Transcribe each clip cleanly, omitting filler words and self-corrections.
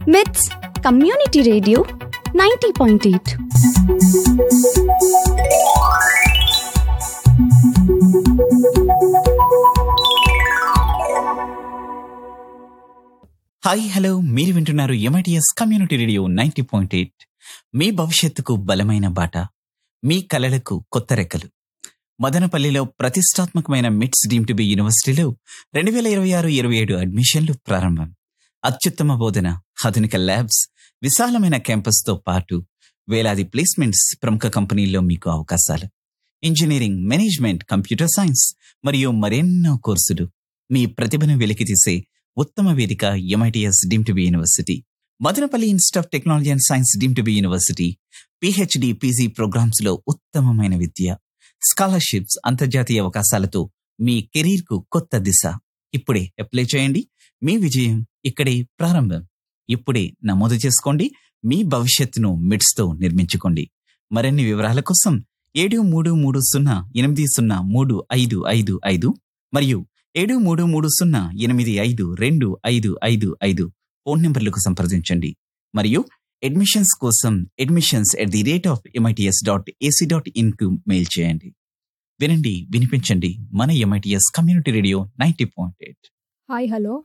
MITS Community Radio 90.8. Hi hello, మీరు వింటున్నారు MITS community radio 90.8. మీ భవిష్యత్తుకు బలమైన బాట, మీ కలలకు కొత్త రెక్కలు. మదనపల్లిలో ప్రతిష్టాత్మకమైన మిట్స్ డీమ్ టు బి యూనివర్సిటీలో 2026-27 అడ్మిషన్లు ప్రారంభం. అత్యుత్తమ బోధన, ఆధునిక ల్యాబ్స్, విశాలమైన క్యాంపస్తో పాటు వేలాది ప్లేస్మెంట్స్, ప్రముఖ కంపెనీల్లో మీకు అవకాశాలు. ఇంజనీరింగ్, మేనేజ్మెంట్, కంప్యూటర్ సైన్స్ మరియు మరెన్నో కోర్సులు. మీ ప్రతిభను వెలికితీసే ఉత్తమ వేదిక MITS deem to be university. Madanapalle institute of technology and science deem to be university. PhD, PG programmes లో ఉత్తమమైన విద్య, స్కాలర్షిప్స్, అంతర్జాతీయ అవకాశాలతో మీ కెరీర్ కు కొత్త దిశ. ఇప్పుడే అప్లై చేయండి. మీ విజయం ఇక్కడే ప్రారంభం. ఇప్పుడే నమోదు చేసుకోండి. మీ భవిష్యత్తును మిడ్స్ తో నిర్మించుకోండి. మరిన్ని వివరాల కోసం 7330803555 మరియు 7330852555 ఫోన్ నంబర్లకు సంప్రదించండి. మరియు అడ్మిషన్స్ కోసం admissions@mits.ac.in కు మెయిల్ చేయండి. వినండి, వినిపించండి. మన MITS community radio 90.8. Hi, hello.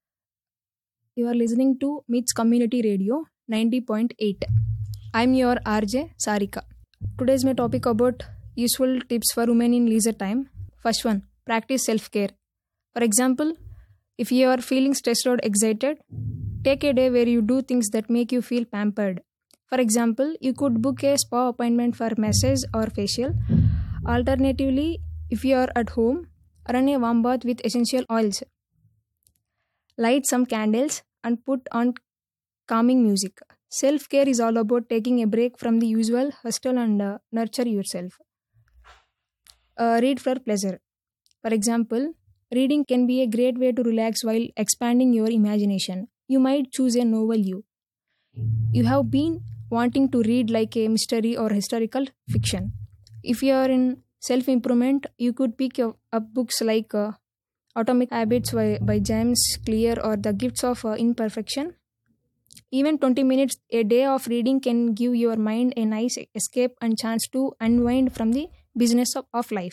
You are listening to MITS Community Radio 90.8. I'm your RJ Sarika. Today's my topic about useful tips for women in leisure time. First one, practice self-care. For example, if you are feeling stressed or excited, take a day where you do things that make you feel pampered. For example, you could book a spa appointment for massage or facial. Alternatively, if you are at home, run a warm bath with essential oils. Light some candles and put on calming music. Self-care is all about taking a break from the usual hustle and nurture yourself. Read for pleasure. For example, reading can be a great way to relax while expanding your imagination. You might choose a novel you have been wanting to read, like a mystery or historical fiction. If you are in self-improvement, you could pick up books like Atomic Habits by James Clear or The Gifts of Imperfection. Even 20 minutes a day of reading can give your mind a nice escape and chance to unwind from the business of life.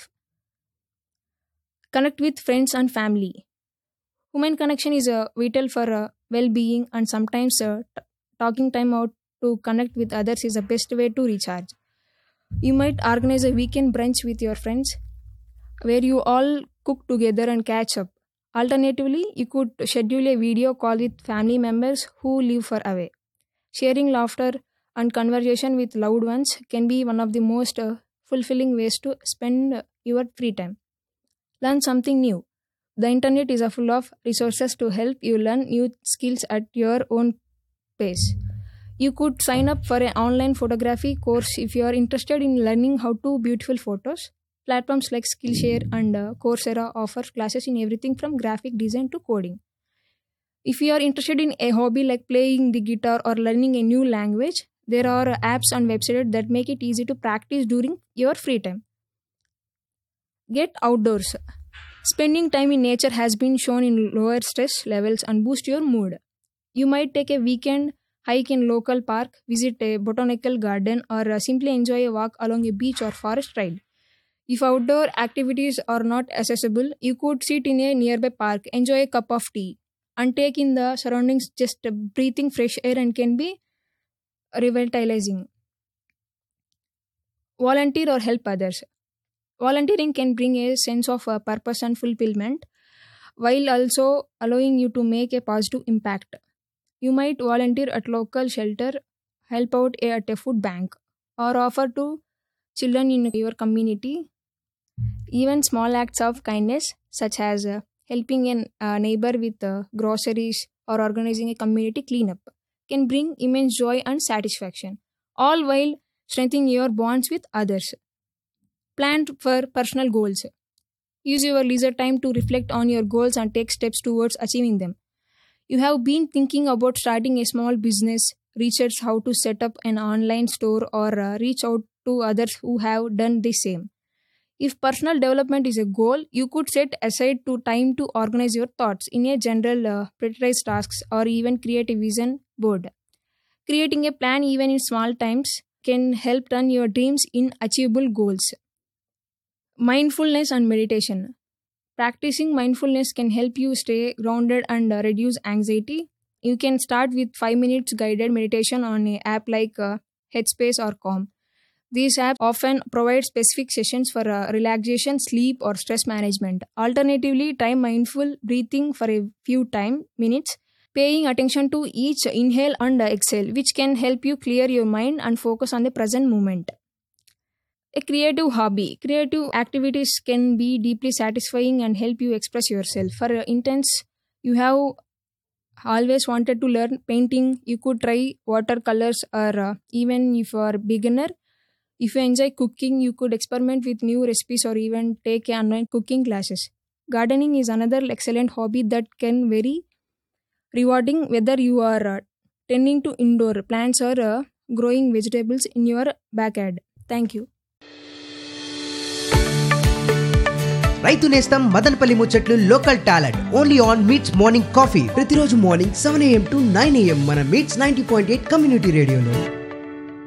Connect with friends and family. Human connection is vital for well-being, and sometimes talking time out to connect with others is the best way to recharge. You might organize a weekend brunch with your friends where you all cook together and catch up. Alternatively, you could schedule a video call with family members who live far away. Sharing laughter and conversation with loved ones can be one of the most fulfilling ways to spend your free time. Learn something new. The internet is full of resources to help you learn new skills at your own pace. You could sign up for an online photography course if you are interested in learning how to beautiful photos. Platforms like Skillshare and Coursera offer classes in everything from graphic design to coding. If you are interested in a hobby like playing the guitar or learning a new language, there are apps and websites that make it easy to practice during your free time. Get outdoors. Spending time in nature has been shown in lower stress levels and boost your mood. You might take a weekend hike in local park, visit a botanical garden, or simply enjoy a walk along a beach or forest ride. If outdoor activities are not accessible, you could sit in a nearby park, enjoy a cup of tea, and take in the surroundings. Just breathing fresh air and can be revitalizing. Volunteer or help others. Volunteering can bring a sense of purpose and fulfillment while also allowing you to make a positive impact. You might volunteer at local shelter, help out at a food bank, or offer to children in your community. Even small acts of kindness, such as helping a neighbor with groceries or organizing a community cleanup, can bring immense joy and satisfaction, all while strengthening your bonds with others. Plan for personal goals. Use your leisure time to reflect on your goals and take steps towards achieving them. You have been thinking about starting a small business, research how to set up an online store, or reach out to others who have done the same. If personal development is a goal, you could set aside time to organize your thoughts in a general prioritized tasks, or even create a vision board. Creating a plan even in small times can help turn your dreams in achievable goals. Mindfulness and meditation. Practicing mindfulness can help you stay grounded and reduce anxiety. You can start with 5 minutes guided meditation on an app like Headspace or Calm. These apps often provide specific sessions for relaxation, sleep, or stress management. Alternatively, try mindful breathing for a few minutes, paying attention to each inhale and exhale, which can help you clear your mind and focus on the present moment. A creative hobby. Creative activities can be deeply satisfying and help you express yourself. For instance, you have always wanted to learn painting, you could try watercolors, or even if you are a beginner, if you enjoy cooking, you could experiment with new recipes or even take online cooking classes. Gardening is another excellent hobby that can very rewarding, whether you are tending to indoor plants or growing vegetables in your backyard. Thank you. రైతు నేస్తం మదనపల్లి ముచ్చట్లు local talent only on meets morning coffee ప్రతిరోజు morning 7 AM to 9 AM మన meets 90.8 community రేడియోలో.